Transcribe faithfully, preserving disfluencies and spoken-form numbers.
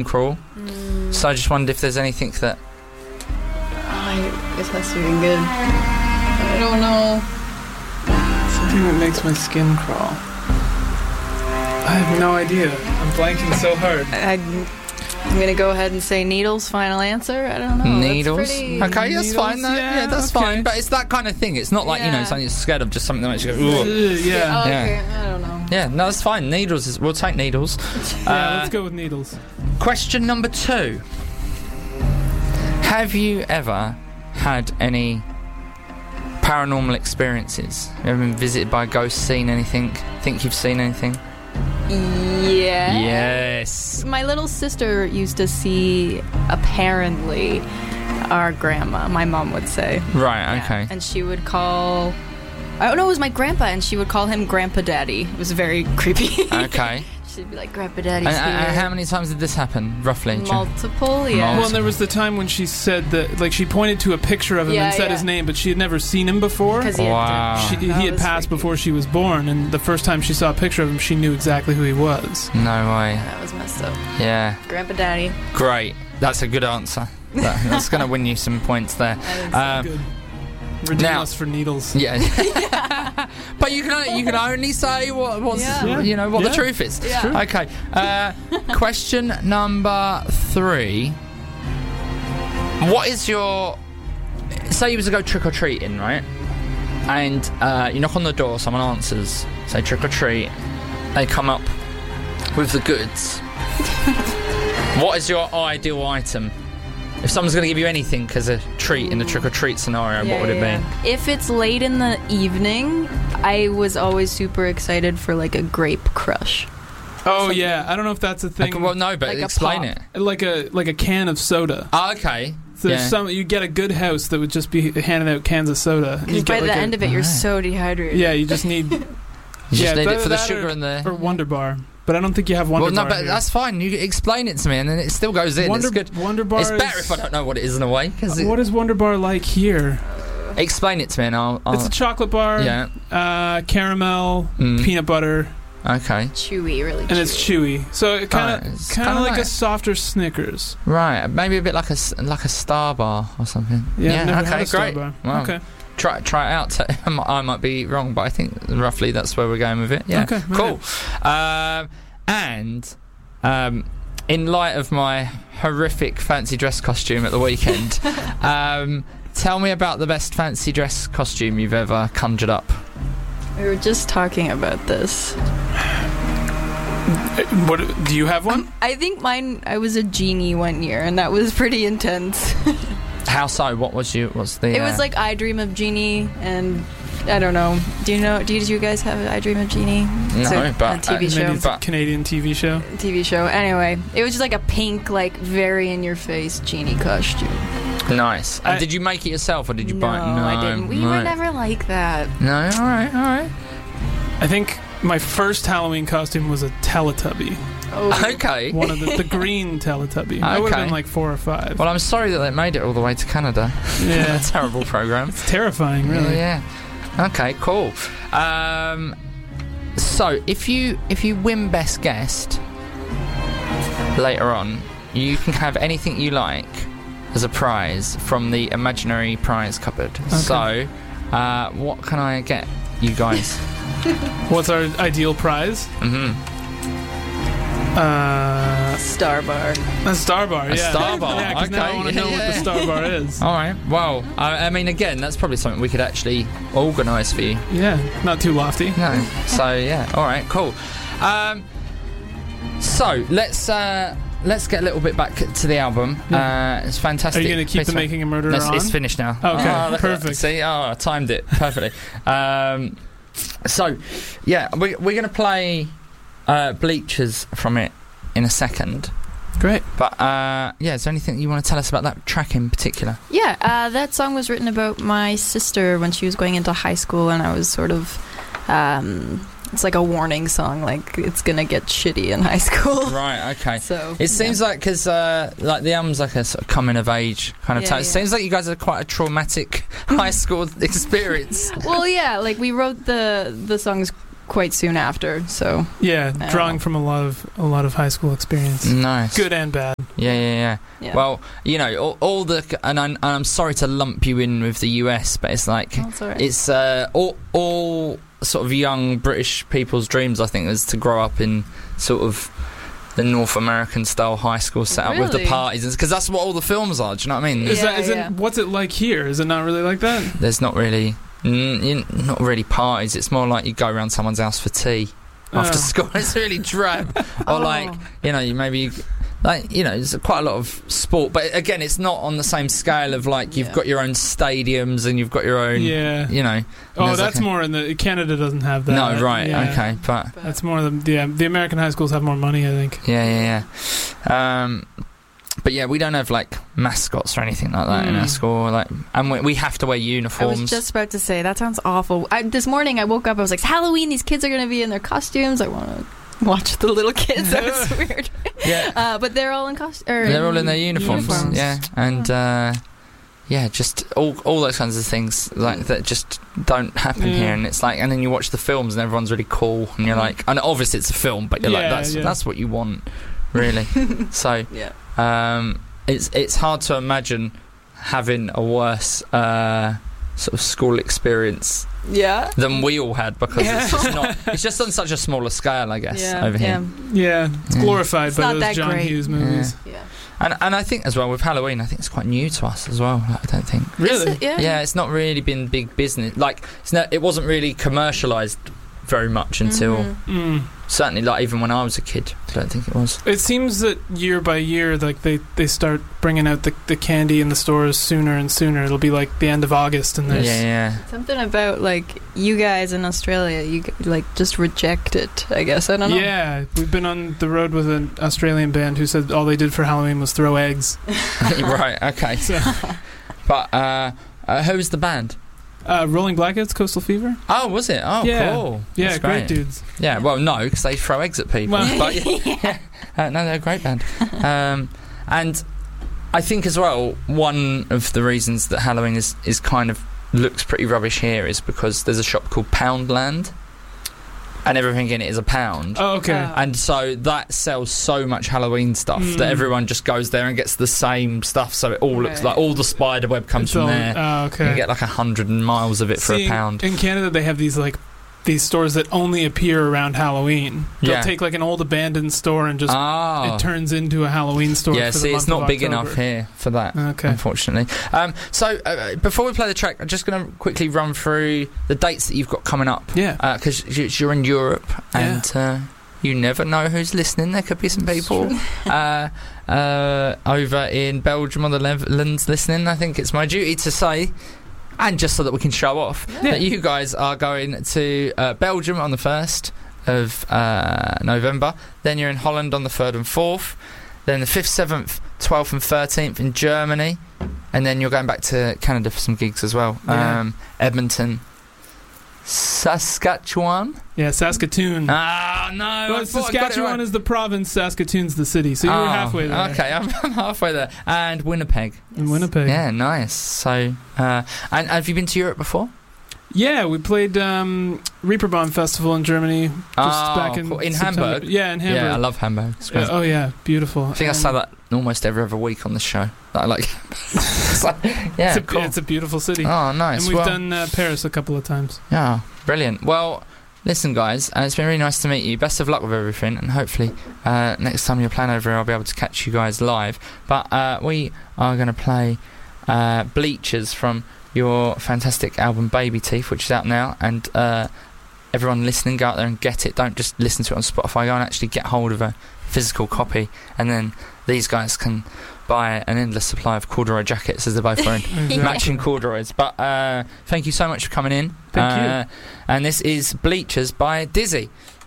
crawl. Mm. So I just wondered if there's anything that... Oh, it has to be good. I don't know. Something that makes my skin crawl. I have no idea. I'm blanking so hard. I, I'm gonna go ahead and say needles. Final answer. I don't know. Needles? That's pretty... Okay, that's Needles, fine. That, yeah, yeah, that's okay. fine. But it's that kind of thing. It's not like, you know, Yeah. something you're scared of, just something that makes you go, Uh, ugh. yeah. Oh, okay. Yeah. I don't know. Yeah, no, that's fine. Needles is... We'll take needles. Yeah, Uh, let's go with needles. Question number two. Have you ever had any paranormal experiences? Have you ever been visited by ghosts, seen anything? Think you've seen anything? Yeah. Yes. My little sister used to see, apparently, our grandma, my mom would say. Right, Yeah. okay. And she would call... I don't know, it was my grandpa, and she would call him Grandpa Daddy. It was very creepy. Okay. She'd be like, Grandpa Daddy's And, and- and here. how many times did this happen, roughly? Multiple, yeah. Well, there was the time when she said that, like, she pointed to a picture of him Yeah, and said yeah. his name, but she had never seen him before. Because he had, Wow. She, he That had was passed freaky. before she was born, and the first time she saw a picture of him, she knew exactly who he was. No way. that was messed up. Yeah. Grandpa Daddy. Great. That's a good answer. That, that's going to win you some points there. Um, Good. Redeem now- us for needles. Yeah. But you can only, you can only say what what's Yeah. you know what Yeah. the truth is. It's true. Okay. Uh, question number three. What is your... Say you was to go trick or treating, right? And uh, you knock on the door, someone answers, say trick or treat. They come up with the goods. What is your ideal item? If someone's going to give you anything as a treat in the trick or treat scenario, Yeah, what would it yeah. be? If it's late in the evening, I was always super excited for like a grape crush. Oh yeah, I don't know if that's a thing. Like, well, no, but Like a explain pop. it. like a like a can of soda. Oh, okay. So there's Yeah. some you get a good house that would just be handing out cans of soda. And you Because by get the like a- end of it, you're Right. so dehydrated. yeah, you just need You just Yeah, need it's it for the either that sugar or- and the... or Wonder Bar, but I don't think you have Wonder well, no, Bar. but here. that's fine. You explain it to me, and then it still goes in. Wonder, it's good. Wonder Bar. It's better is- if I don't know what it is in a way. Cause it, What is Wonder Bar like here? explain it to me, and I'll. I'll It's a chocolate bar. yeah. Uh, caramel, Mm. peanut butter, Okay. Chewy, really chewy. and it's chewy. So it kind Alright, of it's kind of kinda like, like- a softer Snickers. Right. Maybe a bit like a s- like a Star Bar or something. Yeah, I've never okay. had a Star great. Bar. Wow. Okay. Try try it out. I might- I might be wrong, but I think roughly that's where we're going with it. Yeah. Okay, Cool. Um, and um, in light of my horrific fancy dress costume at the weekend, um, tell me about the best fancy dress costume you've ever conjured up. We were just talking about this. Uh, What do you have one? I think mine, I was a genie one year, and that was pretty intense. How so? What was you? What's the? It was uh, like I Dream of Genie, and I don't know. Do you know? Did you guys have I Dream of Genie? It's No, a, but, a T V uh, show. Maybe it's a But- Canadian T V show. T V show. Anyway, it was just like a pink, like very in your face genie costume. nice. And I- did you make it yourself, or did you no, buy it? No, I didn't. We were right. never like that. No, all right, all right. I think my first Halloween costume was a Teletubby. Oh, Okay. One of the, the green Teletubby. I would have Okay. been like four or five. Well, I'm sorry that they made it all the way to Canada. yeah, A terrible program. terrifying, really. Yeah. Okay. Cool. Um, so if you if you win best guest later on, you can have anything you like as a prize from the imaginary prize cupboard. So, uh, what can I get you guys? What's our ideal prize? hmm Uh, Star Bar. a Star Bar. A yeah. Star Bar, Yeah, because now I okay, want to know yeah, what the yeah. Star Bar is. All right. Well, I, I mean, again, that's probably something we could actually organise for you. Yeah, not too lofty. No. So yeah. All right. Cool. Um, so let's uh, let's get a little bit back to the album. Uh, it's Are fantastic. you going to keep Piece the of- Making a Murderer It's, on? it's finished now. Okay, Oh, look at that. perfect. See, oh, I timed it perfectly. um, so yeah, we, we're going to play uh, Bleachers from it in a second. Great. But uh, yeah, is there anything you want to tell us about that track in particular? Yeah, uh, that song was written about my sister when she was going into high school, and I was sort of. Um, it's like a warning song, like it's gonna get shitty in high school. Right. Okay. So It seems like because uh, like the album's like a sort of coming of age kind of Yeah, time. It yeah. seems like you guys had quite a traumatic high school experience. well, yeah, like we wrote the the songs quite soon after. So Yeah, I don't drawing know. from a lot of a lot of high school experience, Nice. good and bad. Yeah, yeah, yeah. yeah. Well, you know, all, all the and I'm, and I'm sorry to lump you in with the U S, but it's like That's all right. it's uh, all all sort of young British people's dreams. I think is to grow up in sort of the North American style high school setup with the Really? parties, because that's what all the films are. Do you know what I mean? Is Yeah, that is yeah. it? What's it like here? Is it not really like that? There's not really, n- n- not really parties. It's more like you go around someone's house for tea after Oh. school. It's really drab. Or Oh. like, you know, you maybe. Like, you know, there's quite a lot of sport, but again, it's not on the same scale of like you've Yeah. got your own stadiums and you've got your own, Yeah. you know. Oh, there's that's like a- more in the Canada doesn't have that. No, right, Yeah. okay, but But- That's more the yeah. The American high schools have more money, I think. yeah, yeah, yeah. Um, but yeah, we don't have like mascots or anything like that in our Mm. school. Like, and we, we have to wear I uniforms. was just about to say that sounds awful. I, this morning I woke up. I was like, it's Halloween. These kids are going to be in their costumes. I want to watch the little kids. That was weird. yeah, Uh, but they're all in costumes. they're all in their uniforms. uniforms. Yeah, and uh, yeah, just all all those kinds of things like that just don't happen Yeah. here. And it's like, and then you watch the films and everyone's really cool, and you're like, and obviously it's a film, but you're like, Yeah, that's yeah. that's what you want, really. So. Yeah. Um, it's it's hard to imagine having a worse uh, sort of school experience Yeah. than we all had, because Yeah. it's just not. It's just on such a smaller scale, I guess, Yeah. over yeah. here. Yeah, it's Yeah. glorified It's by not those that John great. Hughes movies. Yeah. And and I think as well with Halloween, I think it's quite new to us as well. I don't think. Is Really? it? Yeah. Yeah, it's not really been big business. Like it's not, it wasn't really commercialised very much until Mhm. Mm. certainly like even when I was a kid. I don't think it was. It seems that year by year, like they, they start bringing out the, the candy in the stores sooner and sooner. It'll be like the end of August, and Yeah, there's yeah. Something about like you guys in Australia, you g- like just reject it. I guess I don't know. yeah. We've been on the road with an Australian band who said all they did for Halloween was throw eggs. Right. Okay. So, But uh, uh, who was the band? uh, Rolling Blackouts, Coastal Fever. Oh, was it? Oh, Yeah. cool. Yeah, That's great dudes. Yeah, well, no, because they throw eggs at people. Well- But yeah, uh, no, they're a great band. Um, and I think as well, one of the reasons that Halloween is, is kind of looks pretty rubbish here is because there's a shop called Poundland, and everything in it is a pound. Oh, okay. Uh, And so that sells so much Halloween stuff Mm. that everyone just goes there and gets the same stuff. So it all looks Right. like all the spider web comes It's from all- there. Oh, You okay. get like a hundred miles of it for See, a pound. In Canada, they have these like these stores that only appear around Halloween. They'll Yeah. take like an old abandoned store and just Ah, it turns into a Halloween store. yeah. for the See, it's month of not big October. enough here for that. Okay. Unfortunately. Um, so uh, before we play the track, I'm just going to quickly run through the dates that you've got coming up, Yeah. because you're in Europe and uh, you never know who's listening. There could be some people uh, uh, over in Belgium or the Netherlands listening. I think it's my duty to say, and just so that we can show off, Yeah. that you guys are going to uh, Belgium on the first of uh, November. Then you're in Holland on the third and fourth. Then the fifth, seventh, twelfth and thirteenth in Germany. And then you're going back to Canada for some gigs as well. Yeah. Um, Edmonton, Saskatchewan. Yeah, Saskatoon. Ah, no. I well, thought I got it Saskatchewan right. is the province, Saskatoon's the city. So you're Oh, halfway there. Okay, I'm, I'm halfway there. And Winnipeg. In Winnipeg. Yeah, nice. So, uh, and have you been to Europe before? Yeah, we played um, Reeperbahn Festival in Germany just Oh, back in cool. In September. Hamburg? Yeah, in Hamburg. Yeah, I love Hamburg. It's great. Yeah, oh yeah, beautiful. I think I say that almost every other week on the show. That I like. It's like, yeah, it's, a, cool. it's a beautiful city. Oh, nice. and we've well, done uh, Paris a couple of times. yeah, brilliant. Well, listen, guys, uh, it's been really nice to meet you. Best of luck with everything, and hopefully uh, next time you're playing over here, I'll be able to catch you guys live. But uh, we are going to play uh, Bleachers from your fantastic album Baby Teeth, which is out now, and uh, everyone listening, go out there and get it. Don't just listen to it on Spotify. Go and actually get hold of a physical copy, and then these guys can buy an endless supply of corduroy jackets as they're both wearing Exactly. matching corduroys. But uh, thank you so much for coming in. Thank uh, you. And this is Bleachers by Dizzy.